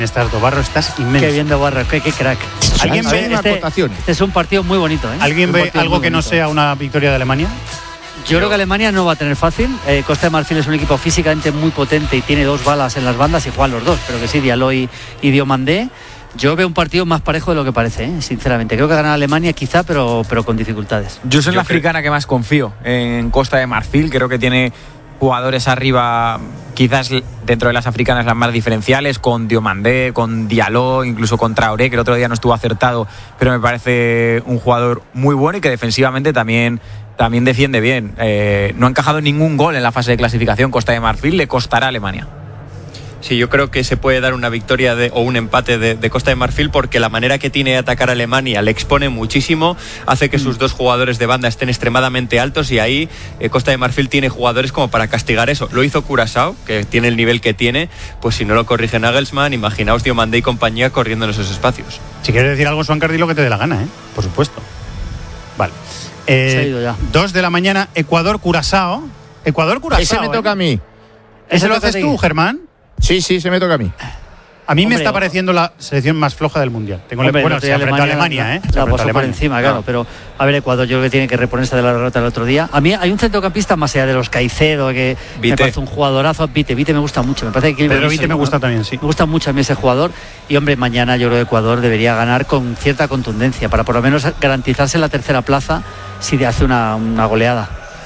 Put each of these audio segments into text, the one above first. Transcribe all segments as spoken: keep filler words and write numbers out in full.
Estás Dobarro, estás inmenso. Qué bien Dobarro, qué, qué crack. ¿Alguien ve este, este es un partido muy bonito, ¿eh? ¿Alguien ve algo que no sea una victoria de Alemania? Yo creo que Alemania no va a tener fácil. Eh, Costa de Marfil es un equipo físicamente muy potente y tiene dos balas en las bandas y juegan los dos, pero que sí, Diallo y, y Diomandé. Yo veo un partido más parejo de lo que parece, ¿eh? Sinceramente. Creo que gana Alemania quizá, pero, pero con dificultades. Yo soy Yo la africana creo... que más confío en Costa de Marfil. Creo que tiene jugadores arriba, quizás dentro de las africanas las más diferenciales, con Diomandé, con Diallo, incluso con Traoré, que el otro día no estuvo acertado, pero me parece un jugador muy bueno y que defensivamente también, también defiende bien. Eh, no ha encajado ningún gol en la fase de clasificación Costa de Marfil, le costará a Alemania. Sí, yo creo que se puede dar una victoria de, o un empate de, de Costa de Marfil porque la manera que tiene de atacar a Alemania le expone muchísimo, hace que sus dos jugadores de banda estén extremadamente altos y ahí eh, Costa de Marfil tiene jugadores como para castigar eso. Lo hizo Curazao, que tiene el nivel que tiene, pues si no lo corrige Nagelsmann, imaginaos Diomandé y compañía corriendo en esos espacios. Si quieres decir algo, Suancar, di lo que te dé la gana, ¿eh? Por supuesto. Vale. Eh, Se ha ido ya. Dos de la mañana, Ecuador-Curazao. Ecuador-Curazao. Ese me toca ¿eh? a mí. ¿Ese lo haces tú, Germán? Sí, sí, se me toca a mí. A mí Hombre, me está pareciendo la selección más floja del Mundial. Tengo Hombre, bueno, el se enfrentó a Alemania, ¿eh? La, la pasó por encima, claro. No. Pero, a ver, Ecuador yo creo que tiene que reponerse de la derrota del otro día. A mí hay un centrocampista más allá de los Caicedo, que Vite. Me parece un jugadorazo. Vite, Vite me gusta mucho. Me parece que Pedro Vite me gusta también, sí. Me gusta mucho a mí ese jugador. Y, hombre, mañana yo creo que Ecuador debería ganar con cierta contundencia para por lo menos garantizarse la tercera plaza si hace una, una goleada.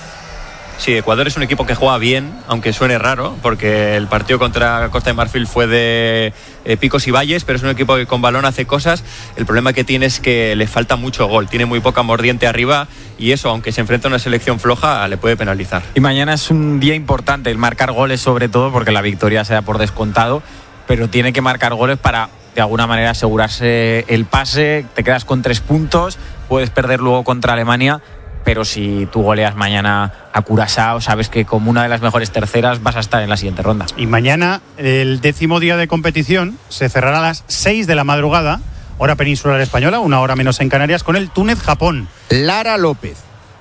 Sí, Ecuador es un equipo que juega bien, aunque suene raro, porque el partido contra Costa de Marfil fue de eh, picos y valles, pero es un equipo que con balón hace cosas. El problema que tiene es que le falta mucho gol, tiene muy poca mordiente arriba y eso, aunque se enfrenta a una selección floja, le puede penalizar. Y mañana es un día importante, el marcar goles sobre todo, porque la victoria se da por descontado, pero tiene que marcar goles para de alguna manera asegurarse el pase. Te quedas con tres puntos, puedes perder luego contra Alemania, pero si tú goleas mañana a Curazao, sabes que como una de las mejores terceras vas a estar en la siguiente ronda. Y mañana, el décimo día de competición, se cerrará a las seis de la madrugada, hora peninsular española, una hora menos en Canarias, con el Túnez-Japón. Lara López.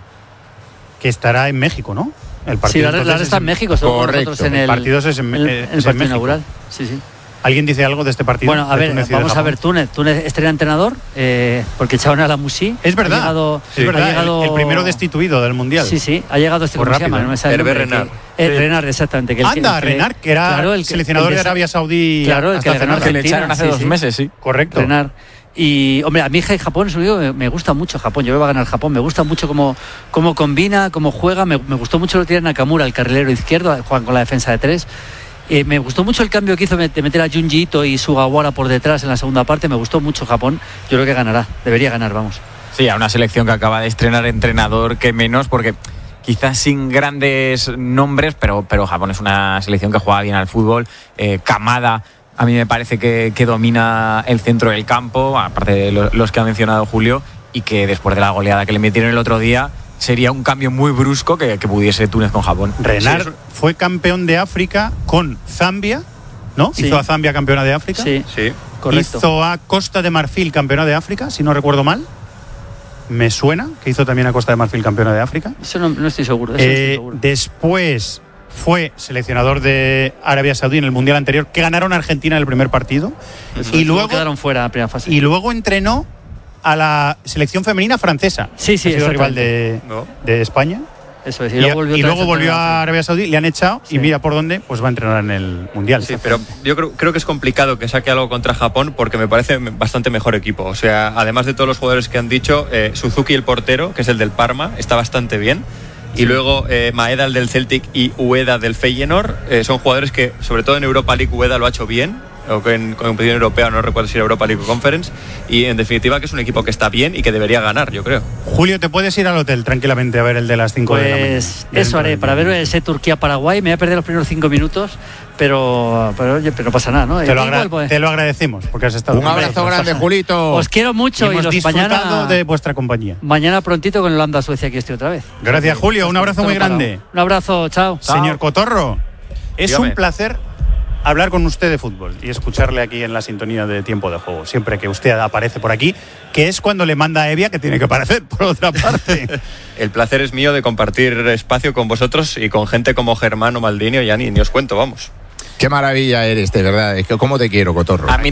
Que estará en México, ¿no? El partido, sí, Lara está en México, estamos nosotros en el, el partido es en, el, es el partido en México. Inaugural. Sí, sí. ¿Alguien dice algo de este partido? Bueno, a ver, Túnez vamos a ver Túnez. Túnez estrena entrenador, eh, porque echaron a la Musi. Es verdad, ha llegado, sí, es verdad, ha llegado, el, el primero destituido del Mundial. Sí, sí, ha llegado este, ¿cómo se llama? ¿eh? No me sale Hervé Renard. Eh, sí. Renard, exactamente. Que el, Anda, que, el, Renard, que era claro, el, seleccionador el de, de Arabia Saudí. Claro, el hasta que, hace que le echaron hace sí, dos sí. meses, sí. Correcto. Renard. Y, hombre, a mí Japón es un digo, me, me gusta mucho Japón. Yo creo que va a ganar Japón. Me gusta mucho cómo, cómo combina, cómo juega. Me, me gustó mucho lo que tiene Nakamura, el carrilero izquierdo, juegan con la defensa de tres. Eh, me gustó mucho el cambio que hizo de meter a Junji Ito y Sugawara por detrás en la segunda parte. Me gustó mucho Japón. Yo creo que ganará. Debería ganar, vamos. Sí, a una selección que acaba de estrenar entrenador, que menos, porque quizás sin grandes nombres, pero, pero Japón es una selección que juega bien al fútbol. Eh, Kamada, a mí me parece que, que domina el centro del campo, aparte de lo, los que ha mencionado Julio, y que después de la goleada que le metieron el otro día, sería un cambio muy brusco que, que pudiese Túnez con Japón. Renard sí, fue campeón de África con Zambia, ¿no? Sí. Hizo a Zambia campeona de África. Sí, sí. Correcto. Hizo a Costa de Marfil campeona de África, si no recuerdo mal. Me suena que hizo también a Costa de Marfil campeona de África. Eso no, no estoy seguro. Eso Eh, no estoy seguro. Después fue seleccionador de Arabia Saudí en el Mundial anterior, que ganaron a Argentina en el primer partido. Eso, y luego quedaron fuera en la primera fase. Y luego entrenó a la selección femenina francesa. Sí, sí, ha sido rival de, no. de España. Eso es. Y, y luego volvió, y luego a, volvió a Arabia Saudí, le han echado sí. y mira por dónde, pues va a entrenar en el Mundial. Sí, pero yo creo, creo que es complicado que saque algo contra Japón porque me parece bastante mejor equipo. O sea, además de todos los jugadores que han dicho, eh, Suzuki, el portero, que es el del Parma, está bastante bien. Y sí. luego eh, Maeda, el del Celtic, y Ueda del Feyenoord, eh, son jugadores que, sobre todo en Europa League, Ueda lo ha hecho bien, o que en competición europea, no recuerdo si era Europa League o Conference, y en definitiva que es un equipo que está bien y que debería ganar, yo creo. Julio, ¿te puedes ir al hotel tranquilamente a ver el de las cinco pues de la mañana? Pues eso haré, para ver ese Turquía-Paraguay. Me voy a perder los primeros cinco minutos, pero, pero, oye, pero no pasa nada, ¿no? Te lo, agra- pues, te lo agradecemos, porque has estado... Un abrazo no grande, pasa. Julito. Os quiero mucho y, y hemos los disfrutado mañana, de vuestra compañía. Mañana prontito con Holanda-Suecia, aquí estoy otra vez. Gracias, Julio, un abrazo muy grande. Un abrazo, chao. Señor Cotorro, es Dígame. un placer hablar con usted de fútbol y escucharle aquí en la sintonía de Tiempo de Juego, siempre que usted aparece por aquí, que es cuando le manda a Evia, que tiene que aparecer por otra parte. El placer es mío de compartir espacio con vosotros y con gente como Germán o Maldini o ya ni, ni os cuento, vamos. Qué maravilla eres, de verdad. Es que cómo te quiero, Cotorro. A mí